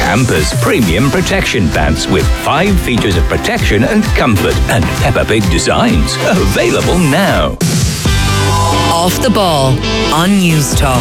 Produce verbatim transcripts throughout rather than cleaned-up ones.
Campus Premium Protection Pants with five features of protection and comfort and Peppa Pig designs. Available now. Off the Ball on News Talk.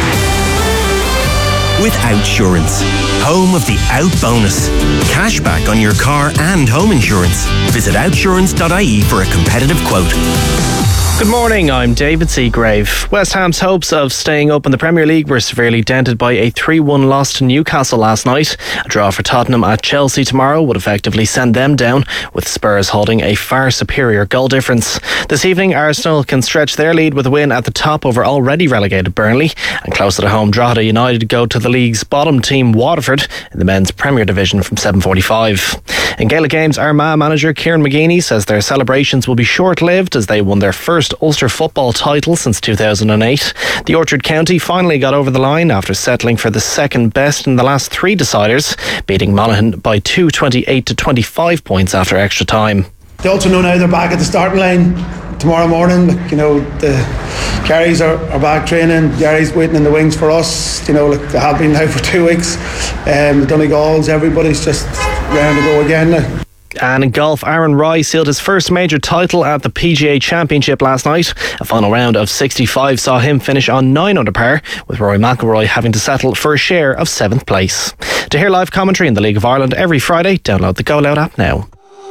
With Outsurance, home of the Out Bonus. Cashback on your car and home insurance. Visit outsurance dot I E for a competitive quote. Good morning, I'm David Seagrave. West Ham's hopes of staying up in the Premier League were severely dented by a three one loss to Newcastle last night. A draw for Tottenham at Chelsea tomorrow would effectively send them down, with Spurs holding a far superior goal difference. This evening, Arsenal can stretch their lead with a win at the top over already relegated Burnley, and closer to home, Drogheda United go to the league's bottom team Waterford in the men's Premier Division from seven forty-five. In Gaelic Games, Armagh manager Kieran McGeeney says their celebrations will be short-lived as they won their first Ulster football title since two thousand eight. The Orchard County finally got over the line after settling for the second best in the last three deciders, beating Monaghan by two twenty-eight to twenty-five points after extra time. They also know now they're back at the starting line tomorrow morning. You know, the Garys are, are back training. Gary's waiting in the wings for us. You know, like they have been now for two weeks. Um, Donegal's, everybody's just round to go again now. And in golf, Aaron Rai sealed his first major title at the P G A Championship last night. A final round of sixty-five saw him finish on nine under par, with Rory McIlroy having to settle for a share of seventh place. To hear live commentary in the League of Ireland every Friday, download the Go Loud app now.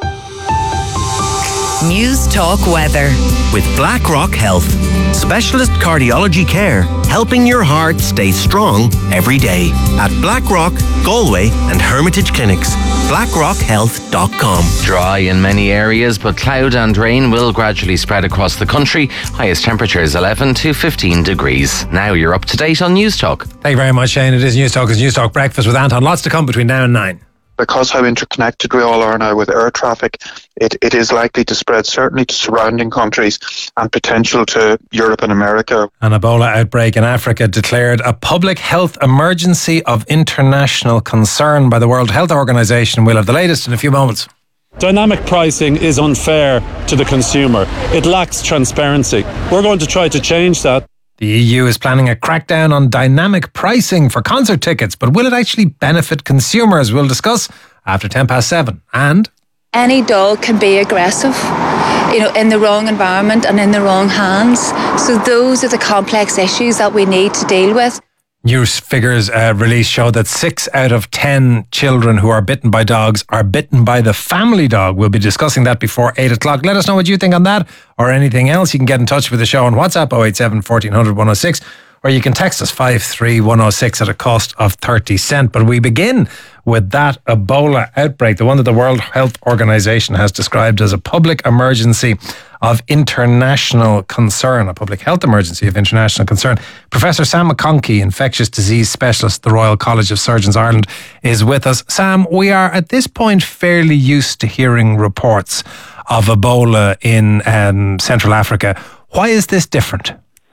News Talk weather. With BlackRock Health. Specialist cardiology care, helping your heart stay strong every day. At BlackRock, Galway and Hermitage Clinics. blackrock health dot com. Dry in many areas, but cloud and rain will gradually spread across the country. Highest temperatures eleven to fifteen degrees. Now you're up to date on News Talk. Thank you very much, Shane. It is News Talk. It's News Talk Breakfast with Anton. Lots to come between now and nine. Because how interconnected we all are now with air traffic, it, it is likely to spread certainly to surrounding countries and potential to Europe and America. An Ebola outbreak in Africa declared a public health emergency of international concern by the World Health Organization. We'll have the latest in a few moments. Dynamic pricing is unfair to the consumer. It lacks transparency. We're going to try to change that. The E U is planning a crackdown on dynamic pricing for concert tickets, but will it actually benefit consumers? We'll discuss after ten past seven. And any dog can be aggressive, you know, in the wrong environment and in the wrong hands. So those are the complex issues that we need to deal with. News figures uh, released show that six out of ten children who are bitten by dogs are bitten by the family dog. We'll be discussing that before eight o'clock. Let us know what you think on that or anything else. You can get in touch with the show on WhatsApp oh eight seven, fourteen hundred, one oh six, or you can text us five three one oh six at a cost of thirty cents. But we begin with that Ebola outbreak, the one that the World Health Organization has described as a public emergency of international concern, a public health emergency of international concern. Professor Sam McConkey, infectious disease specialist at the Royal College of Surgeons Ireland, is with us. Sam, we are at this point fairly used to hearing reports of Ebola in um, Central Africa. Why is this different?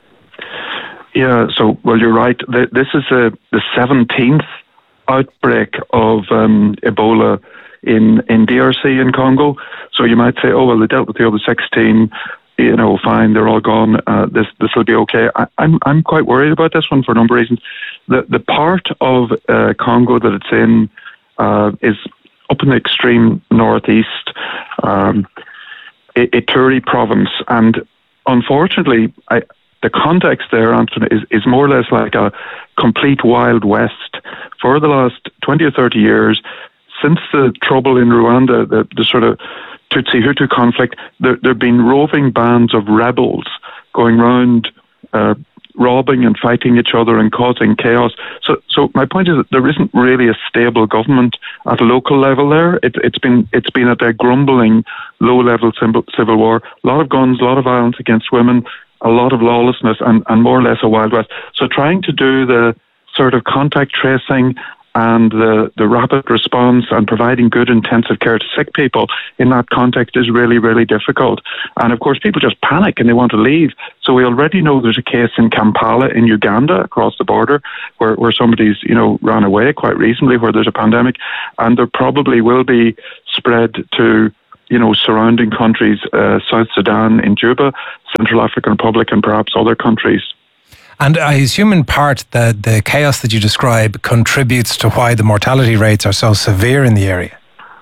Yeah, so, well, you're right. This is a, the seventeenth outbreak of um, Ebola in, in D R C in Congo. So you might say, oh, well, they dealt with the other sixteen, you know, fine, they're all gone, uh, this this will be okay. I, I'm I'm quite worried about this one for a number of reasons. The, the part of uh, Congo that it's in uh, is up in the extreme northeast, um, Ituri province, and unfortunately, I, the context there, Anthony, is, is more or less like a complete Wild West. For the last twenty or thirty years, since the trouble in Rwanda, the, the sort of Tutsi-Hutu conflict, there there have been roving bands of rebels going round uh, robbing and fighting each other and causing chaos. So so my point is that there isn't really a stable government at a local level there. It, it's been it's been at a grumbling, low-level civil war. A lot of guns, a lot of violence against women, a lot of lawlessness, and, and more or less a Wild West. So trying to do the sort of contact tracing and the, the rapid response and providing good intensive care to sick people in that context is really, really difficult. And of course, people just panic and they want to leave. So we already know there's a case in Kampala in Uganda across the border where, where somebody's, you know, ran away quite recently, where there's a pandemic. And there probably will be spread to, you know, surrounding countries, uh, South Sudan, in Juba, Central African Republic, and perhaps other countries. And I assume in part that the chaos that you describe contributes to why the mortality rates are so severe in the area.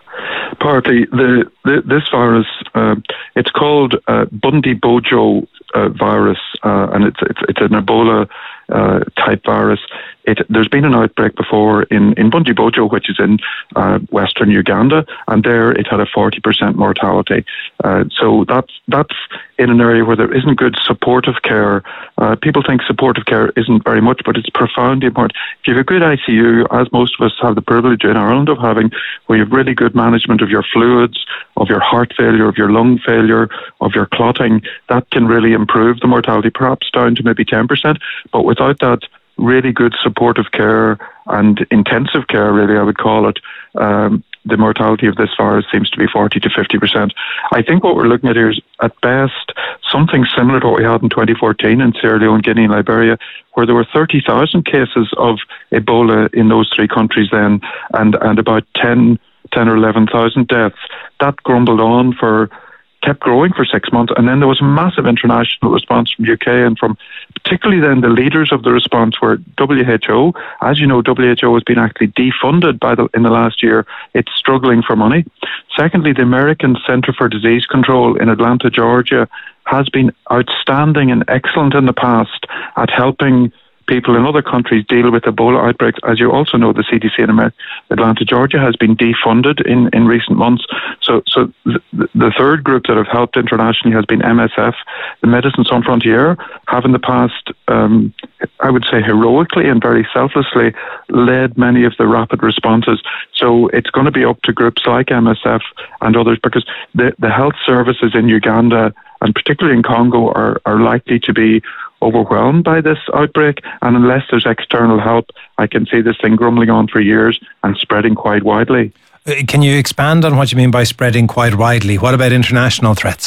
Partly, the, the this virus, uh, it's called uh, Bundibugyo uh, virus, uh, and it's, it's it's an Ebola uh, type virus. It, there's been an outbreak before in, in Bundibugyo, which is in uh, western Uganda, and there it had a forty percent mortality. Uh, so that's that's in an area where there isn't good supportive care. Uh, people think supportive care isn't very much, but it's profoundly important. If you have a good I C U, as most of us have the privilege in Ireland of having, where you have really good management of your fluids, of your heart failure, of your lung failure, of your clotting, that can really improve the mortality, perhaps down to maybe ten percent. But without that really good supportive care and intensive care, really, I would call it, um, the mortality of this virus seems to be forty to fifty percent. I think what we're looking at here is, at best, something similar to what we had in twenty fourteen in Sierra Leone, Guinea and Liberia, where there were thirty thousand cases of Ebola in those three countries then, and, and about ten, ten or eleven thousand deaths. That grumbled on for kept growing for six months, and then there was a massive international response from U K and from particularly then the leaders of the response were W H O. As you know, W H O has been actually defunded by the in the last year. It's struggling for money. Secondly, the American Center for Disease Control in Atlanta, Georgia, has been outstanding and excellent in the past at helping people in other countries deal with Ebola outbreaks. As you also know, the C D C in Atlanta, Georgia has been defunded in, in recent months. So so the, the third group that have helped internationally has been M S F. The Médecins Sans Frontières have in the past, um, I would say heroically and very selflessly, led many of the rapid responses. So it's going to be up to groups like M S F and others, because the, the health services in Uganda and particularly in Congo are, are likely to be overwhelmed by this outbreak, and unless there's external help, I can see this thing grumbling on for years and spreading quite widely. Can you expand on what you mean by spreading quite widely? What about international threats?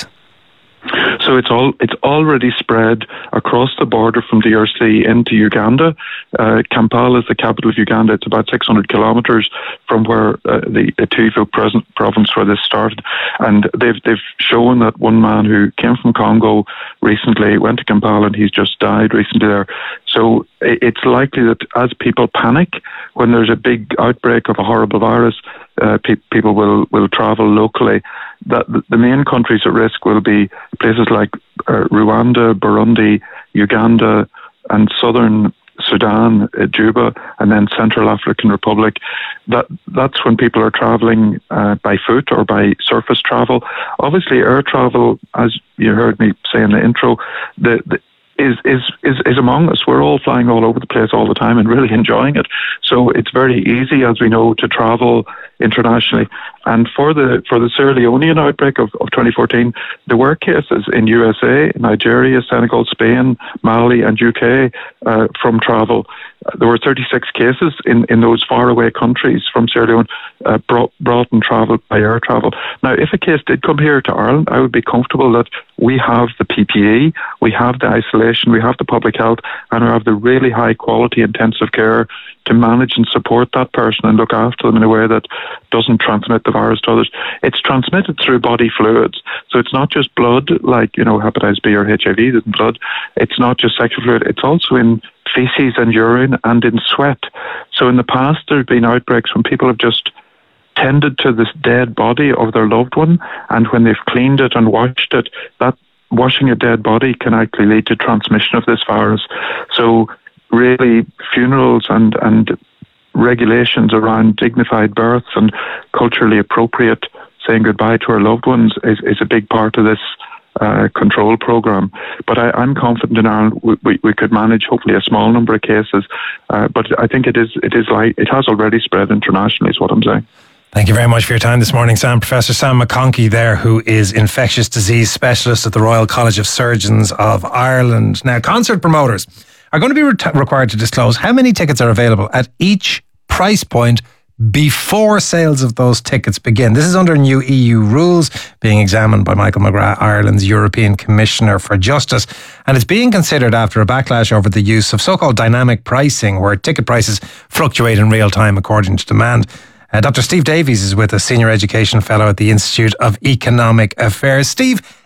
So it's all it's already spread across the border from D R C into Uganda. Uh, Kampala is the capital of Uganda. It's about six hundred kilometres from where uh, the Kivu province where this started, and they've they've shown that one man who came from Congo recently went to Kampala and he's just died recently there. So it's likely that as people panic when there's a big outbreak of a horrible virus, uh, pe- people will will travel locally. That the main countries at risk will be places like uh, Rwanda, Burundi, Uganda, and southern Sudan, uh, Juba, and then Central African Republic. That that's when people are travelling uh, by foot or by surface travel. Obviously, air travel, as you heard me say in the intro, the, the Is, is is is among us. We're all flying all over the place all the time and really enjoying it. So it's very easy, as we know, to travel internationally. And for the for the Sierra Leonean outbreak of, of twenty fourteen, there were cases in U S A, Nigeria, Senegal, Spain, Mali, and U K uh, from travel. There were thirty-six cases in, in those faraway countries from Sierra Leone uh, brought, brought and travelled by air travel. Now, if a case did come here to Ireland, I would be comfortable that we have the P P E, we have the isolation, we have the public health, and we have the really high quality intensive care to manage and support that person and look after them in a way that doesn't transmit the virus to others. It's transmitted through body fluids. So it's not just blood, like, you know, hepatitis B or H I V is in blood. It's not just sexual fluid. It's also in feces and urine and in sweat. So in the past, there have been outbreaks when people have just tended to this dead body of their loved one, and when they've cleaned it and washed it, that washing a dead body can actually lead to transmission of this virus. So really, funerals and, and regulations around dignified births and culturally appropriate saying goodbye to our loved ones is, is a big part of this uh, control program. But I, I'm confident in Ireland we, we, we could manage hopefully a small number of cases. Uh, but I think it is it is like it has already spread internationally, is what I'm saying. Thank you very much for your time this morning, Sam. Professor Sam McConkey there, who is infectious disease specialist at the Royal College of Surgeons of Ireland. Now, concert promoters are going to be re- required to disclose how many tickets are available at each price point before sales of those tickets begin. This is under new E U rules being examined by Michael McGrath, Ireland's European Commissioner for Justice, and it's being considered after a backlash over the use of so-called dynamic pricing, where ticket prices fluctuate in real time according to demand. Uh, Doctor Steve Davies is with us, Senior Education Fellow at the Institute of Economic Affairs. Steve,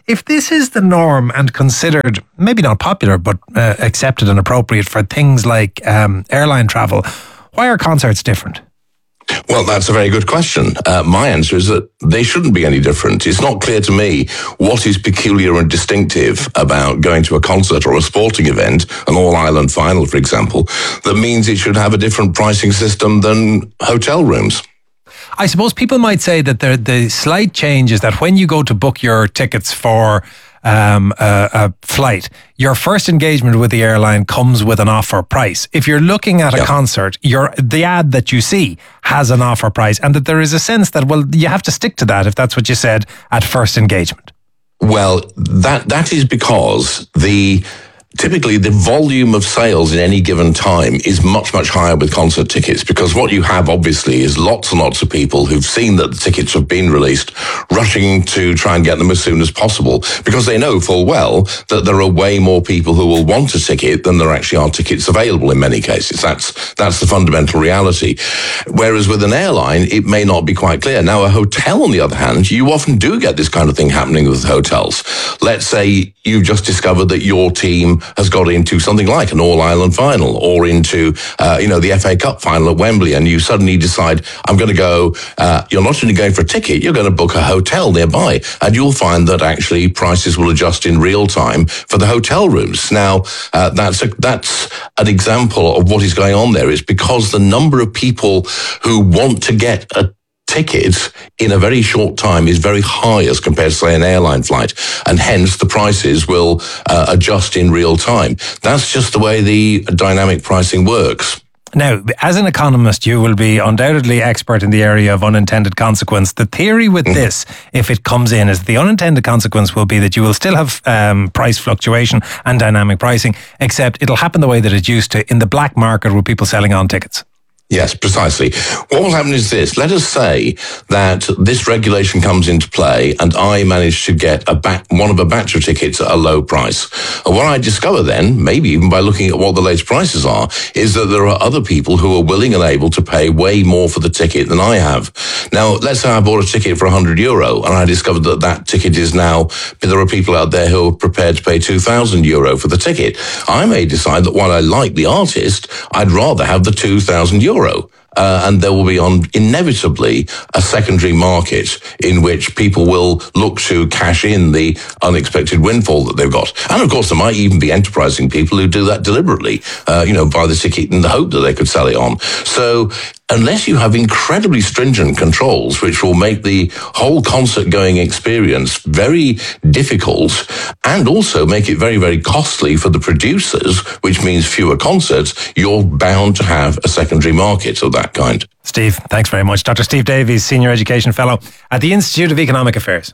If this is the norm and considered maybe not popular but uh, accepted and appropriate for things like um, airline travel, why are concerts different? Well, that's a very good question. Uh, my answer is that they shouldn't be any different. It's not clear to me what is peculiar and distinctive about going to a concert or a sporting event, an all-Ireland final, for example, that means it should have a different pricing system than hotel rooms. I suppose people might say that the, the slight change is that when you go to book your tickets for um, a, a flight, your first engagement with the airline comes with an offer price. If you're looking at a yeah. concert, your the ad that you see has an offer price, and that there is a sense that, well, you have to stick to that if that's what you said at first engagement. Well, that that is because the... Typically, the volume of sales in any given time is much, much higher with concert tickets, because what you have, obviously, is lots and lots of people who've seen that the tickets have been released, rushing to try and get them as soon as possible, because they know full well that there are way more people who will want a ticket than there actually are tickets available in many cases. That's that's the fundamental reality. Whereas with an airline, it may not be quite clear. Now, a hotel, on the other hand, you often do get this kind of thing happening with hotels. Let's say you've just discovered that your team has got into something like an all-Ireland final, or into, uh, you know, the F A Cup final at Wembley, and you suddenly decide, I'm going to go, uh, you're not only going for a ticket, you're going to book a hotel nearby, and you'll find that actually prices will adjust in real time for the hotel rooms. Now, uh, that's a, that's an example of what is going on there. Is because the number of people who want to get a tickets in a very short time is very high as compared to, say, an airline flight, and hence the prices will uh, adjust in real time. That's just the way the dynamic pricing works. Now, as an economist, you will be undoubtedly expert in the area of unintended consequence. The theory with mm. this, if it comes in, is the unintended consequence will be that you will still have um, price fluctuation and dynamic pricing, except it'll happen the way that it used to in the black market with people selling on tickets. Yes, precisely. What will happen is this. Let us say that this regulation comes into play and I manage to get a ba- one of a batch of tickets at a low price. And what I discover then, maybe even by looking at what the latest prices are, is that there are other people who are willing and able to pay way more for the ticket than I have. Now, let's say I bought a ticket for one hundred euro and I discovered that that ticket is now, there are people out there who are prepared to pay two thousand euro for the ticket. I may decide that while I like the artist, I'd rather have the two thousand euro. Uh, and there will be on inevitably a secondary market in which people will look to cash in the unexpected windfall that they've got. And of course, there might even be enterprising people who do that deliberately, uh, you know, buy the ticket in the hope that they could sell it on. So unless you have incredibly stringent controls, which will make the whole concert-going experience very difficult and also make it very, very costly for the producers, which means fewer concerts, you're bound to have a secondary market of that kind. Steve, thanks very much. Doctor Steve Davies, Senior Education Fellow at the Institute of Economic Affairs.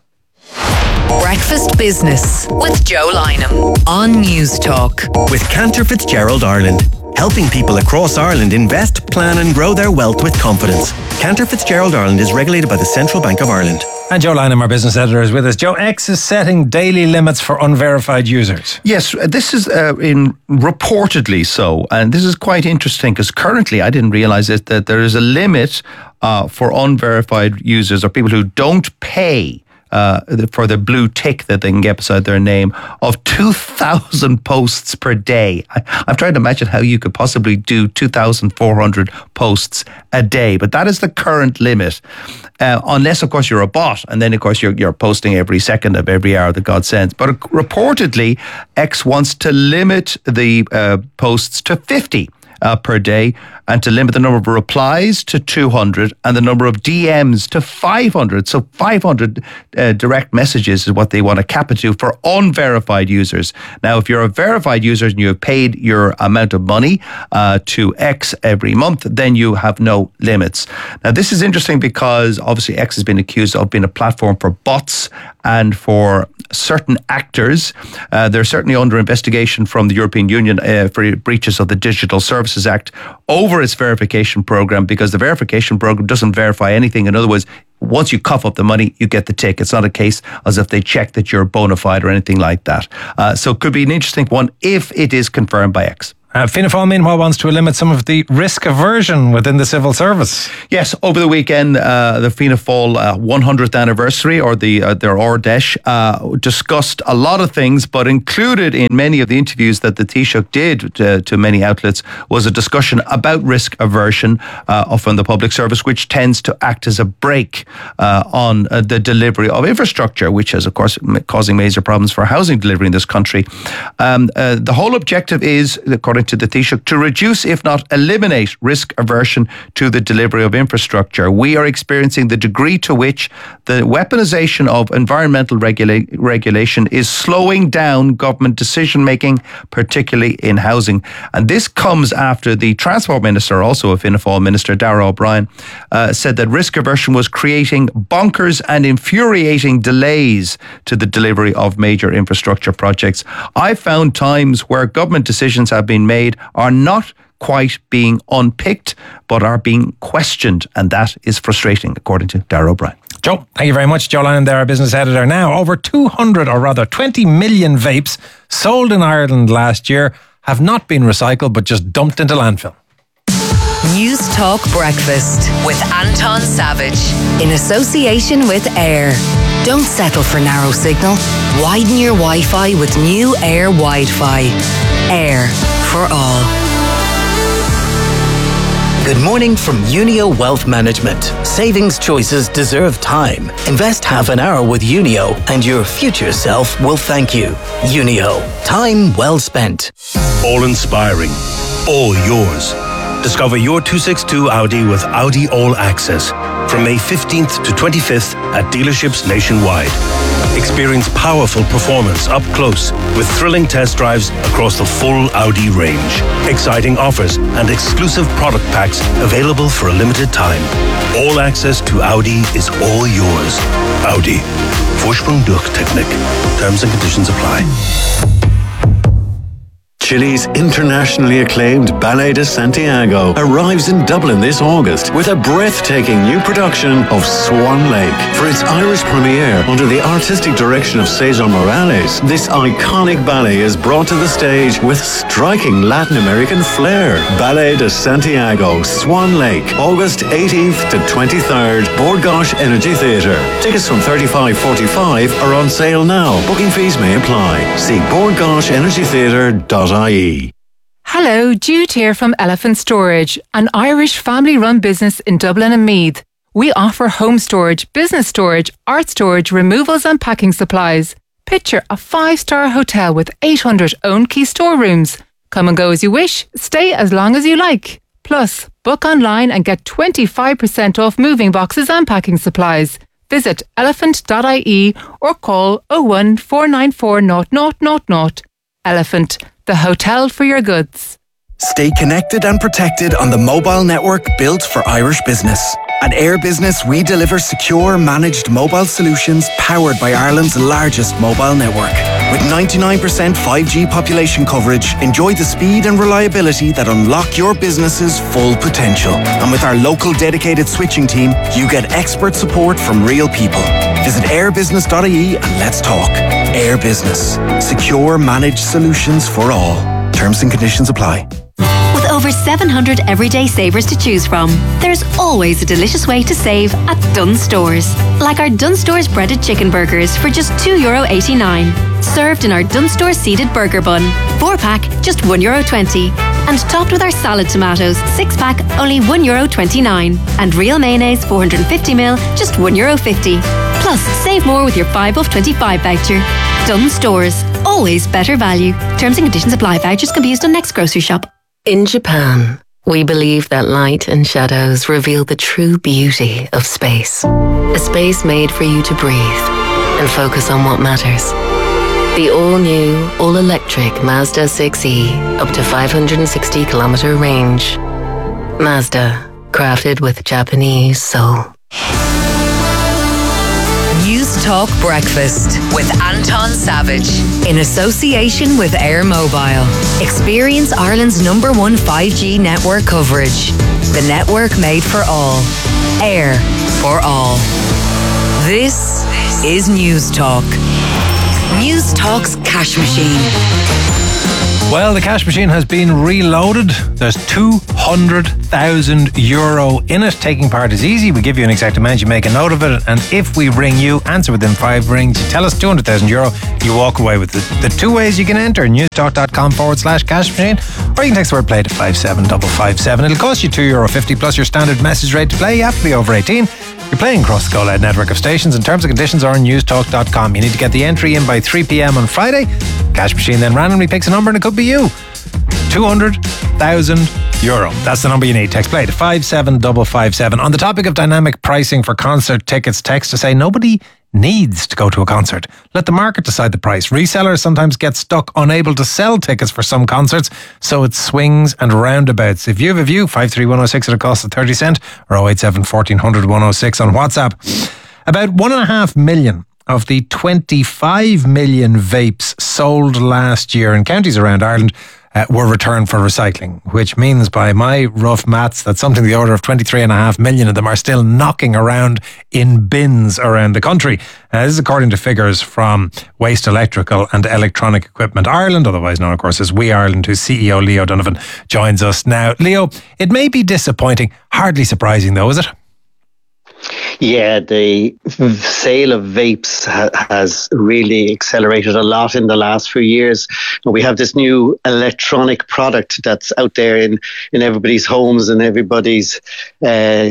Breakfast Business with Joe Lynham on News Talk. With Cantor Fitzgerald Ireland, helping people across Ireland invest, plan and grow their wealth with confidence. Cantor Fitzgerald Ireland is regulated by the Central Bank of Ireland. And Joe Lynham, our business editor, is with us. Joe, X is setting daily limits for unverified users. Yes, this is uh, in reportedly so. And this is quite interesting because currently I didn't realise it, that there is a limit uh, for unverified users or people who don't pay Uh, for the blue tick that they can get beside their name of two thousand posts per day. I, I'm trying to imagine how you could possibly do two thousand four hundred posts a day, but that is the current limit. Uh, unless, of course, you're a bot, and then, of course, you're, you're posting every second of every hour that God sends. But uh, reportedly, X wants to limit the uh, posts to fifty uh, per day, and to limit the number of replies to two hundred and the number of D Ms to five hundred. So five hundred uh, direct messages is what they want to cap it to for unverified users. Now, if you're a verified user and you have paid your amount of money uh, to X every month, then you have no limits. Now, this is interesting because obviously X has been accused of being a platform for bots and for certain actors. Uh, they're certainly under investigation from the European Union uh, for breaches of the Digital Services Act over its verification program, because the verification program doesn't verify anything. In other words, once you cough up the money, you get the tick. It's not a case as if they check that you're bona fide or anything like that. Uh, so it could be an interesting one if it is confirmed by X. Uh, Fianna Fáil, meanwhile, wants to limit some of the risk aversion within the civil service. Yes, over the weekend, uh, the Fianna Fáil uh, one hundredth anniversary, or the uh, their Ordesh, uh, discussed a lot of things, but included in many of the interviews that the Taoiseach did to, to many outlets was a discussion about risk aversion uh, from the public service, which tends to act as a brake uh, on uh, the delivery of infrastructure, which is, of course, m- causing major problems for housing delivery in this country. Um, uh, the whole objective is, according to the Taoiseach, to reduce, if not eliminate, risk aversion to the delivery of infrastructure. We are experiencing the degree to which the weaponisation of environmental regula- regulation is slowing down government decision making, particularly in housing. And this comes after the Transport Minister, also a Fianna Fáil Minister, Darragh O'Brien, uh, said that risk aversion was creating bonkers and infuriating delays to the delivery of major infrastructure projects. I found times where government decisions have been made are not quite being unpicked, but are being questioned, and that is frustrating, according to Darragh O'Brien. Joe, thank you very much. Joe Lennon there, our business editor. Now, over two hundred, or rather twenty million vapes sold in Ireland last year have not been recycled, but just dumped into landfill. News Talk Breakfast with Anton Savage in association with Air. Don't settle for narrow signal. Widen your Wi-Fi with new Air Wi-Fi. Air for all. Good morning from Unio Wealth Management. Savings choices deserve time. Invest half an hour with Unio and your future self will thank you. Unio. Time well spent. All inspiring. All yours. Discover your two sixty-two Audi with Audi All Access from May fifteenth to twenty-fifth at dealerships nationwide. Experience powerful performance up close with thrilling test drives across the full Audi range. Exciting offers and exclusive product packs available for a limited time. All access to Audi is all yours. Audi. Vorsprung durch Technik. Terms and conditions apply. Chile's internationally acclaimed Ballet de Santiago arrives in Dublin this August with a breathtaking new production of Swan Lake. For its Irish premiere under the artistic direction of Cesar Morales, this iconic ballet is brought to the stage with striking Latin American flair. Ballet de Santiago, Swan Lake, August eighteenth to twenty-third, Bord Gáis Energy Theatre. Tickets from thirty-five forty-five are on sale now. Booking fees may apply. See bord gáis energy theatre dot I E. Hello, Jude here from Elephant Storage, an Irish family-run business in Dublin and Meath. We offer home storage, business storage, art storage, removals and packing supplies. Picture a five-star hotel with eight hundred own key storerooms. Come and go as you wish, stay as long as you like. Plus, book online and get twenty-five percent off moving boxes and packing supplies. Visit elephant dot I E or call oh one four nine four zero zero zero zero. Elephant, the hotel for your goods. Stay connected and protected on the mobile network built for Irish business. At Air Business, we deliver secure, managed mobile solutions powered by Ireland's largest mobile network. With ninety-nine percent five G population coverage, enjoy the speed and reliability that unlock your business's full potential. And with our local dedicated switching team, you get expert support from real people. Visit air business dot I E and let's talk. Air Business. Secure, managed solutions for all. Terms and conditions apply. With over seven hundred everyday savers to choose from, there's always a delicious way to save at Dunnes Stores. Like our Dunnes Stores breaded chicken burgers for just two euro eighty-nine. Served in our Dunnes Stores seeded burger bun. Four pack, just one euro twenty. And topped with our salad tomatoes, six pack, only one euro twenty-nine. And real mayonnaise, four hundred fifty mil, just one euro fifty. Plus, save more with your five off twenty-five voucher. Dunnes Stores, always better value. Terms and conditions apply. Vouchers can be used on next grocery shop. In Japan, we believe that light and shadows reveal the true beauty of space. A space made for you to breathe and focus on what matters. The all-new, all-electric Mazda six E, up to five hundred sixty kilometer range. Mazda, crafted with Japanese soul. News Talk Breakfast with Anton Savage in association with Air Mobile. Experience Ireland's number one five G network coverage. The network made for all. Air for all. This is News Talk. News Talk's cash machine. Well, the cash machine has been reloaded. There's two hundred thousand euro in it. Taking part is easy. We give you an exact amount, you make a note of it, and if we ring you, answer within five rings, you tell us two hundred thousand euro, you walk away with it. The two ways you can enter, newstalk.com forward slash cash machine, or you can text the word play to five seven five five seven. It'll cost you two euro fifty plus your standard message rate to play. You have to be over eighteen. You're playing across the Go Loud network of stations, and terms and conditions are on newstalk dot com. You need to get the entry in by three p.m. on Friday. Cash machine then randomly picks a number, and it could be you. two hundred thousand euro. That's the number you need. Text play to five seven five five seven. On the topic of dynamic pricing for concert tickets, text to say nobody needs to go to a concert. Let the market decide the price. Resellers sometimes get stuck unable to sell tickets for some concerts, so it swings and roundabouts. If you have a view, five three one oh six at a cost of thirty cent or oh eight seven, fourteen hundred, one oh six on WhatsApp. About one and a half million of the twenty-five million vapes sold last year in counties around Ireland uh, were returned for recycling, which means by my rough maths that something the order of twenty-three and a half million of them are still knocking around in bins around the country. Uh, this is according to figures from Waste Electrical and Electronic Equipment Ireland, otherwise known of course as We Ireland, whose C E O Leo Donovan joins us now. Leo, it may be disappointing, hardly surprising though, is it? Yeah, the sale of vapes ha- has really accelerated a lot in the last few years. We have this new electronic product that's out there in, in everybody's homes and everybody's uh,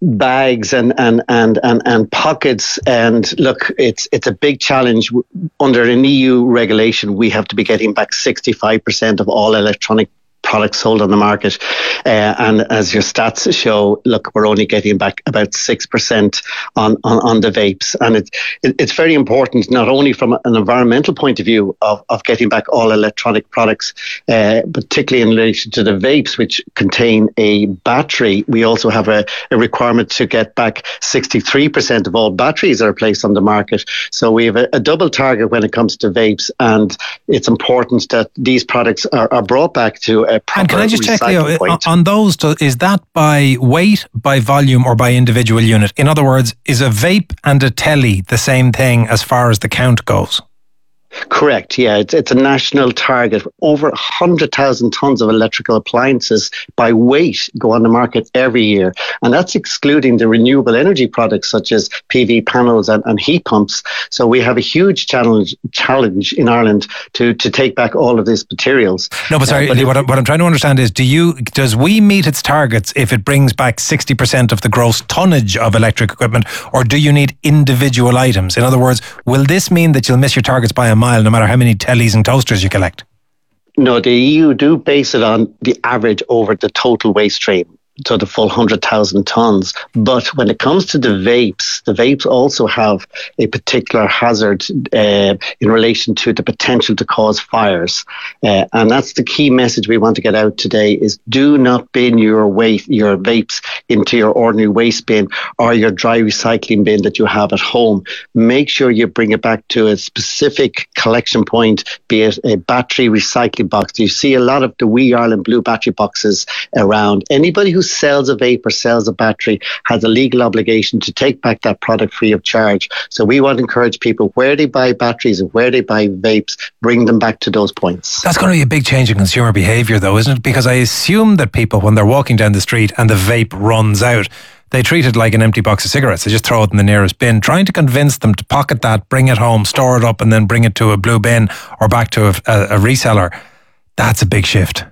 bags and, and, and, and, and pockets. And look, it's it's a big challenge. Under an E U regulation, we have to be getting back sixty-five percent of all electronic products sold on the market, uh, and as your stats show, look, we're only getting back about six percent on, on, on the vapes, and it, it, it's very important not only from an environmental point of view of, of getting back all electronic products, uh, particularly in relation to the vapes which contain a battery. We also have a, a requirement to get back sixty-three percent of all batteries that are placed on the market, so we have a, a double target when it comes to vapes, and it's important that these products are, are brought back to a And can I just check, Leo, point. on those, is that by weight, by volume, or by individual unit? In other words, is a vape and a telly the same thing as far as the count goes? Correct, yeah. It's, it's a national target. Over one hundred thousand tonnes of electrical appliances by weight go on the market every year. And that's excluding the renewable energy products such as P V panels and, and heat pumps. So we have a huge challenge challenge in Ireland to, to take back all of these materials. No, but sorry, uh, but what, I, what I'm trying to understand is, do you does we meet its targets if it brings back sixty percent of the gross tonnage of electric equipment, or do you need individual items? In other words, will this mean that you'll miss your targets by a mile no matter how many tellies and toasters you collect? No, the E U do base it on the average over the total waste stream, so the full one hundred thousand tonnes. But when it comes to the vapes, the vapes also have a particular hazard uh, in relation to the potential to cause fires. Uh, and that's the key message we want to get out today is do not bin your waste, your vapes into your ordinary waste bin or your dry recycling bin that you have at home. Make sure you bring it back to a specific collection point, be it a battery recycling box. You see a lot of the We Ireland blue battery boxes around. Anybody who sells a vape or sells a battery has a legal obligation to take back that product free of charge. So we want to encourage people, where they buy batteries and where they buy vapes, bring them back to those points. That's going to be a big change in consumer behaviour though, isn't it? Because I assume that people, when they're walking down the street and the vape runs out, they treat it like an empty box of cigarettes. They just throw it in the nearest bin. Trying to convince them to pocket that, bring it home, store it up and then bring it to a blue bin or back to a, a, a reseller, that's a big shift.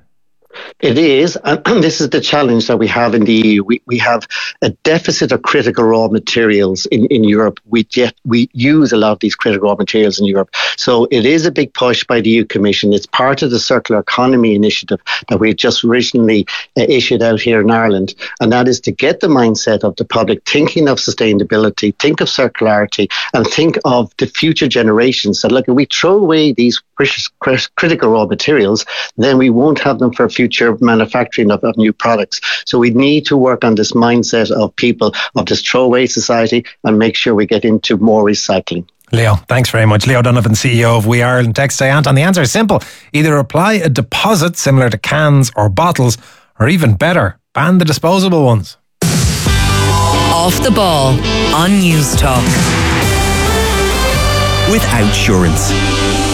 It is, and this is the challenge that we have in the E U. We, we have a deficit of critical raw materials in, in Europe. We get, we use a lot of these critical raw materials in Europe. So it is a big push by the E U Commission. It's part of the Circular Economy Initiative that we've just recently uh, issued out here in Ireland. And that is to get the mindset of the public thinking of sustainability, think of circularity, and think of the future generations. That, look, if we throw away these critical raw materials, then we won't have them for future manufacturing of, of new products. So we need to work on this mindset of people of this throwaway society and make sure we get into more recycling. Leo, thanks very much. Leo Donovan, C E O of We Ireland. Text say, Anton, the answer is simple. Either apply a deposit similar to cans or bottles, or even better, ban the disposable ones. Off the ball on News Talk. With Outsurance.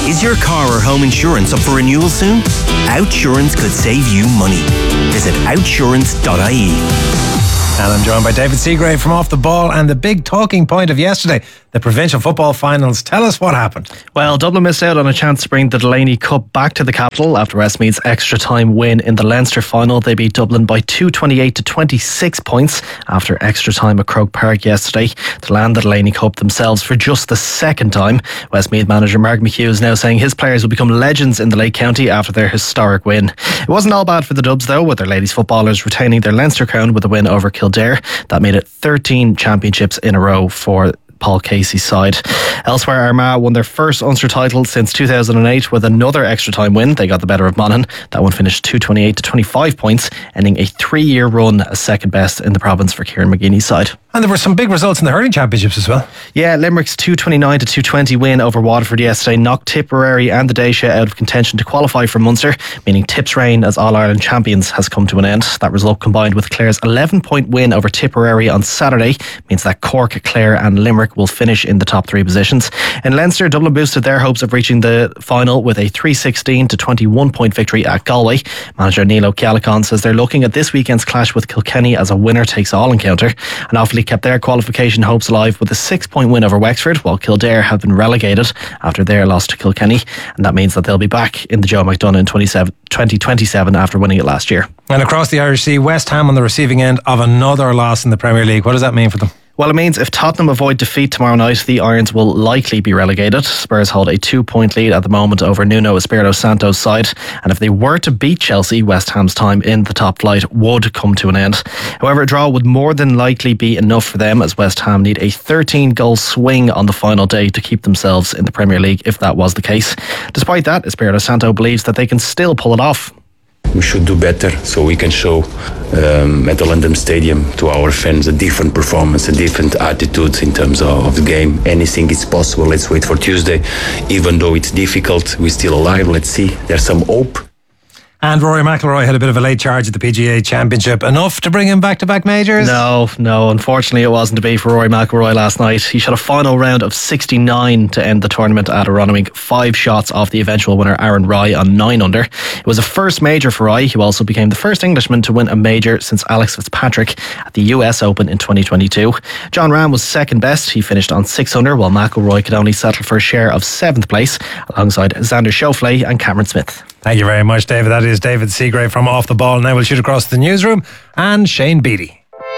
Is your car or home insurance up for renewal soon? Outsurance could save you money. Visit outsurance dot I E. And I'm joined by David Seagrave from Off the Ball, and the big talking point of yesterday, the provincial football finals. Tell us what happened. Well, Dublin missed out on a chance to bring the Delaney Cup back to the capital after Westmeath's extra time win in the Leinster final. They beat Dublin by two twenty-eight to twenty-six points after extra time at Croke Park yesterday to land the Delaney Cup themselves for just the second time. Westmeath manager Mark McHugh is now saying his players will become legends in the Lake County after their historic win. It wasn't all bad for the Dubs though, with their ladies footballers retaining their Leinster crown with a win over Kildare. That made it thirteen championships in a row for Paul Casey's side. Elsewhere, Armagh won their first Ulster title since two thousand eight with another extra time win. They got the better of Monaghan. That one finished two twenty-eight to twenty-five points, ending a three-year run as second best in the province for Kieran McGeeney's side. And there were some big results in the hurling championships as well. Yeah, Limerick's two twenty-nine to two twenty win over Waterford yesterday knocked Tipperary and the Dacia out of contention to qualify for Munster, meaning Tip's reign as All-Ireland champions has come to an end. That result, combined with Clare's eleven point win over Tipperary on Saturday, means that Cork, Clare and Limerick will finish in the top three positions. In Leinster, Dublin boosted their hopes of reaching the final with a three sixteen to twenty-one point victory at Galway. Manager Neil O'Callaghan says they're looking at this weekend's clash with Kilkenny as a winner-takes-all encounter, and Offaly kept their qualification hopes alive with a six-point win over Wexford, while Kildare have been relegated after their loss to Kilkenny, and that means that they'll be back in the Joe McDonagh in twenty twenty-seven after winning it last year. And across the Irish Sea, West Ham on the receiving end of another loss in the Premier League. What does that mean for them? Well, it means if Tottenham avoid defeat tomorrow night, the Irons will likely be relegated. Spurs hold a two-point lead at the moment over Nuno Espirito Santo's side, and if they were to beat Chelsea, West Ham's time in the top flight would come to an end. However, a draw would more than likely be enough for them, as West Ham need a thirteen-goal swing on the final day to keep themselves in the Premier League if that was the case. Despite that, Espirito Santo believes that they can still pull it off. We should do better so we can show um, at the London Stadium to our fans a different performance, a different attitude in terms of, of the game. Anything is possible. Let's wait for Tuesday. Even though it's difficult, we're still alive. Let's see. There's some hope. And Rory McIlroy had a bit of a late charge at the P G A Championship. Enough to bring him back-to-back majors? No, no. Unfortunately, it wasn't to be for Rory McIlroy last night. He shot a final round of sixty-nine to end the tournament at Aronimink, five shots off the eventual winner Aaron Rai on nine under. It was a first major for Rai, who also became the first Englishman to win a major since Alex Fitzpatrick at the U S Open in twenty twenty-two. John Ram was second best. He finished on six under, while McIlroy could only settle for a share of seventh place alongside Xander Schauffele and Cameron Smith. Thank you very much, David. That is David Seagrave from Off the Ball. Now we'll shoot across to the newsroom and Shane Beattie.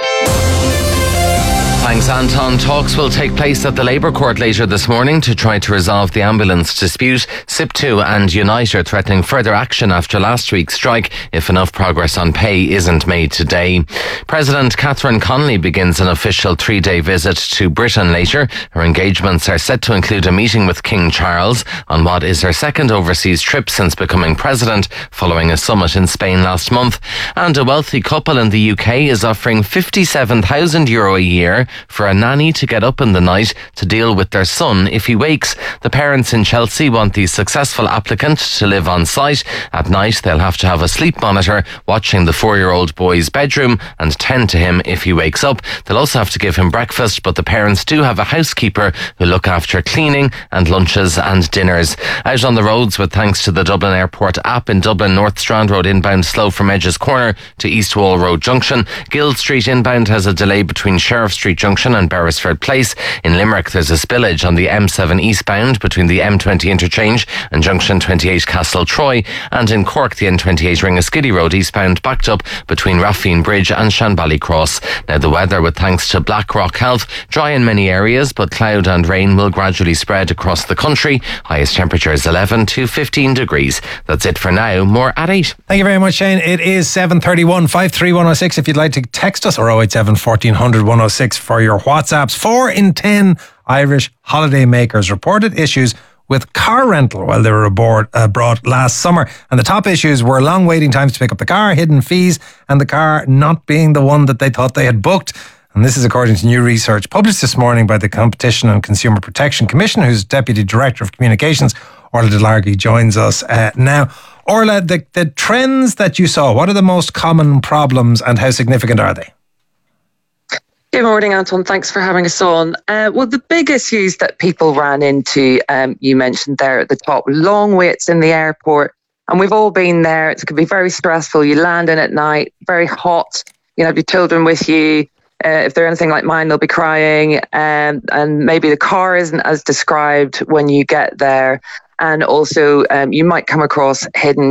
Thanks, Anton. Talks will take place at the Labour Court later this morning to try to resolve the ambulance dispute. S I P two and Unite are threatening further action after last week's strike if enough progress on pay isn't made today. President Catherine Connolly begins an official three-day visit to Britain later. Her engagements are set to include a meeting with King Charles on what is her second overseas trip since becoming president, following a summit in Spain last month. And a wealthy couple in the U K is offering fifty-seven thousand euro a year for a nanny to get up in the night to deal with their son if he wakes. The parents in Chelsea want the successful applicant to live on site. At night, they'll have to have a sleep monitor watching the four-year-old boy's bedroom and tend to him if he wakes up. They'll also have to give him breakfast, but the parents do have a housekeeper who look after cleaning and lunches and dinners. Out on the roads with thanks to the Dublin Airport app in Dublin, North Strand Road inbound slow from Edges Corner to East Wall Road Junction. Guild Street inbound has a delay between Sheriff Street Junction and Beresford Place. In Limerick, there's a spillage on the M seven eastbound between the M twenty interchange and Junction twenty-eight Castle Troy. And in Cork, the N twenty-eight Ringaskiddy Road eastbound backed up between Raffine Bridge and Shanbally Cross. Now the weather, with thanks to Blackrock Health, dry in many areas, but cloud and rain will gradually spread across the country. Highest temperatures eleven to fifteen degrees. That's it for now. More at eight. Thank you very much, Shane. It is seven thirty-one, five three one oh six if you'd like to text us, or oh eight seven, fourteen hundred, one oh six for your WhatsApps. Four in ten Irish holiday makers reported issues with car rental while they were aboard, abroad last summer. And the top issues were long waiting times to pick up the car, hidden fees, and the car not being the one that they thought they had booked. And this is according to new research published this morning by the Competition and Consumer Protection Commission, whose Deputy Director of Communications, Orla Delargy, joins us uh, now. Orla, the, the trends that you saw, what are the most common problems and how significant are they? Good morning, Anton. Thanks for having us on. Uh, well, the big issues that people ran into, um, you mentioned there at the top, long waits in the airport. And we've all been there. It can be very stressful. You land in at night, very hot. You have your children with you. Uh, if they're anything like mine, they'll be crying. Um, and maybe the car isn't as described when you get there. And also, um, you might come across hidden